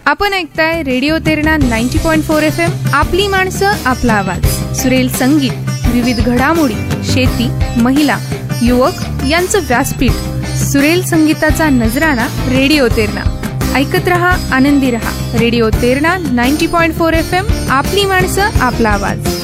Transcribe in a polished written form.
आपण ऐकताय radio Terna 90.4 FM. आपली माणसं आपला आवाज. सुरेल संगीत, विविध घडामोडी, शेती, महिला, युवक यांचं व्यासपीठ. सुरेल संगीताचा नजराणा रेडिओ तेरणा. ऐकत रहा, आनंदी रहा. Radio Terna 90.4 FM. आपली माणसं आपला आवाज.